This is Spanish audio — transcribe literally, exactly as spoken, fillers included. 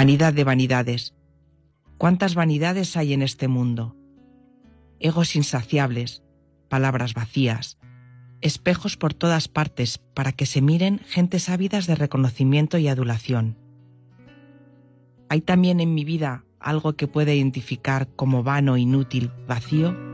Vanidad de vanidades. ¿Cuántas vanidades hay en este mundo? Egos insaciables, palabras vacías, espejos por todas partes para que se miren gentes ávidas de reconocimiento y adulación. ¿Hay también en mi vida algo que pueda identificar como vano, inútil, vacío?